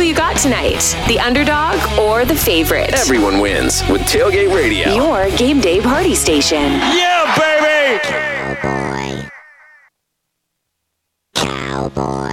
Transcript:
you got tonight? The underdog or the favorite? Everyone wins with Tailgate Radio. Your game day party station. Yeah, baby! Cowboy. Cowboy.